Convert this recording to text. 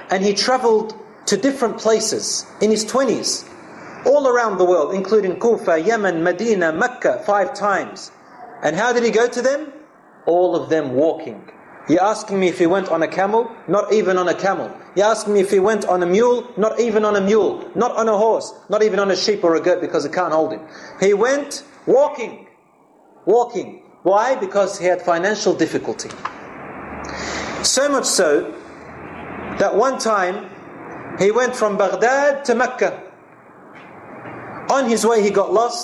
And he traveled to different places in his 20s, all around the world, including Kufa, Yemen, Medina, Mecca, 5 times. And how did he go to them? All of them walking. You're asking me if he went on a camel? Not even on a camel. You're asking me if he went on a mule? Not even on a mule. Not on a horse. Not even on a sheep or a goat, because it can't hold him. He went walking. Walking. Why? Because he had financial difficulty. So much so that one time he went from Baghdad to Mecca. On his way he got lost.